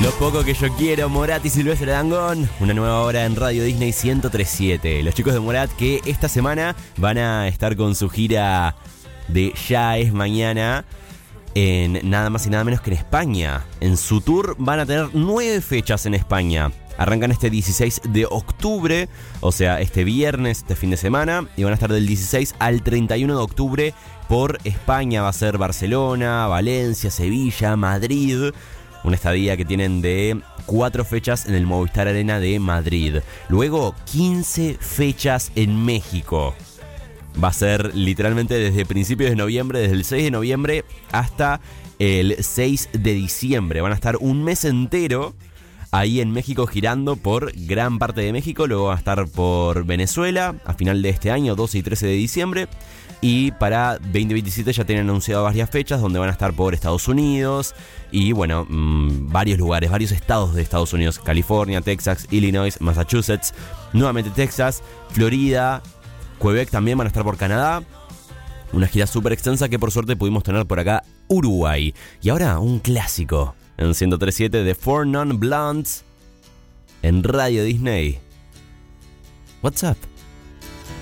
Lo poco que yo quiero, Morat y Silvestre Dangond. Una nueva hora en Radio Disney 103.7. Los chicos de Morat que esta semana van a estar con su gira de Ya es Mañana en nada más y nada menos que en España. En su tour van a tener 9 fechas en España. Arrancan este 16 de octubre, o sea, este viernes, este fin de semana, y van a estar del 16 al 31 de octubre por España. Va a ser Barcelona, Valencia, Sevilla, Madrid. Una estadía que tienen de 4 fechas en el Movistar Arena de Madrid. Luego 15 fechas en México. Va a ser literalmente desde principios de noviembre, desde el 6 de noviembre hasta el 6 de diciembre. Van a estar un mes entero ahí en México girando por gran parte de México. Luego van a estar por Venezuela a final de este año, 12 y 13 de diciembre. Y para 2027 ya tienen anunciado varias fechas donde van a estar por Estados Unidos y bueno, varios lugares, varios estados de Estados Unidos. California, Texas, Illinois, Massachusetts, nuevamente Texas, Florida, Quebec también van a estar por Canadá. Una gira súper extensa que por suerte pudimos tener por acá, Uruguay. Y ahora un clásico en 103.7 de Four Non Blondes en Radio Disney. What's up?